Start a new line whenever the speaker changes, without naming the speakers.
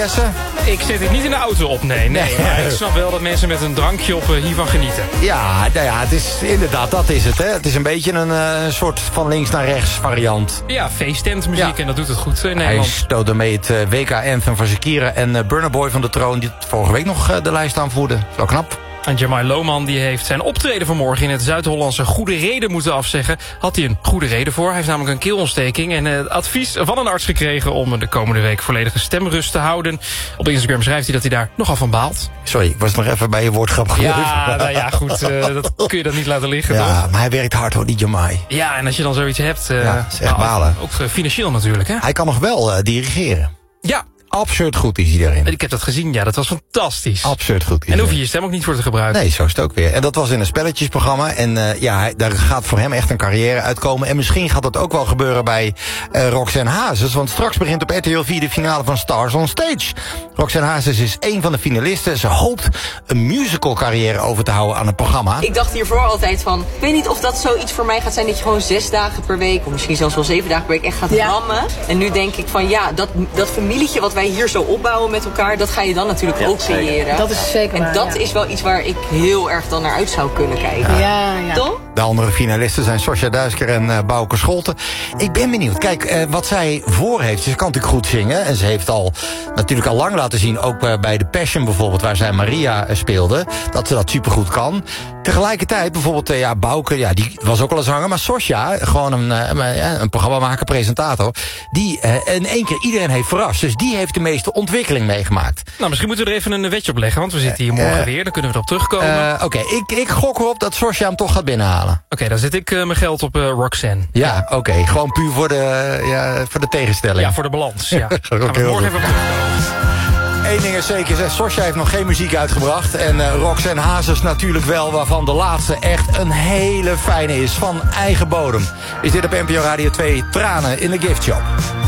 Ik zit dit niet in de auto op, nee. Maar ik snap wel dat mensen met een drankje op hiervan genieten.
Ja, nou ja, het is inderdaad, dat is het. Hè. Het is een beetje een soort van links naar rechts variant.
Ja, feesttentmuziek en dat doet het goed in Nederland.
Hij stoot ermee het WK-anthem van Shakira en Burna Boy van de troon... die vorige week nog de lijst aanvoerde. Wel knap.
En Jamai Lohman die heeft zijn optreden vanmorgen in het Zuid-Hollandse Goede Reden moeten afzeggen. Had hij een goede reden voor. Hij heeft namelijk een keelontsteking en het advies van een arts gekregen om de komende week volledige stemrust te houden. Op Instagram schrijft hij dat hij daar nogal van baalt.
Sorry, ik was nog even bij je woordgrap gebleven.
Ja, nou ja, goed, dat kun je dan niet laten liggen.
Ja,
toch?
maar hij werkt hard hoor, die Jamai.
Ja, en als je dan zoiets hebt...
dat is echt balen.
Ook financieel natuurlijk, hè?
Hij kan nog wel dirigeren.
Ja.
Absurd goed is hij erin.
Ik heb dat gezien, ja, dat was fantastisch.
Absurd goed.
En hoef je je stem ook niet voor te gebruiken.
Nee, zo is het ook weer. En dat was in een spelletjesprogramma. En daar gaat voor hem echt een carrière uitkomen. En misschien gaat dat ook wel gebeuren bij Roxanne Hazes. Want straks begint op RTL 4 de finale van Stars on Stage. Roxanne Hazes is één van de finalisten. Ze hoopt een musical carrière over te houden aan het programma.
Ik dacht hiervoor altijd van, ik weet niet of dat zoiets voor mij gaat zijn... dat je gewoon 6 dagen per week, of misschien zelfs wel 7 dagen per week echt gaat rammen. En nu denk ik van, ja, dat familietje wat wij hier zo opbouwen met elkaar, dat ga je dan natuurlijk ook creëren.
Dat is zeker waar,
en dat is wel iets waar ik heel erg dan naar uit zou kunnen kijken.
Ja.
Toch?
De andere finalisten zijn Sascha Duisker en Bouke Scholten. Ik ben benieuwd. Kijk, wat zij voor heeft. Ze kan natuurlijk goed zingen. En ze heeft natuurlijk al lang laten zien, ook bij The Passion bijvoorbeeld, waar zij Maria speelde, dat ze dat supergoed kan. Tegelijkertijd, bijvoorbeeld, Bouke, die was ook al een zanger. Maar Sascha, gewoon een programmamaker, presentator, die in één keer iedereen heeft verrast. Dus die heeft de meeste ontwikkeling meegemaakt.
Nou, misschien moeten we er even een wetje op leggen, want we zitten hier morgen weer. Dan kunnen we erop terugkomen.
Oké, ik gok erop dat Sascha hem toch gaat binnenhalen.
Oké, dan zet ik mijn geld op Roxanne.
Ja, oké. Gewoon puur voor de tegenstelling.
Ja, voor de balans. Ja. Gaan we morgen even op terugkomen.
Eén ding is zeker, Sascha heeft nog geen muziek uitgebracht. En Roxanne Hazes natuurlijk wel, waarvan de laatste echt een hele fijne is. Van eigen bodem. Is dit op NPO Radio 2 Tranen in de Gift Shop.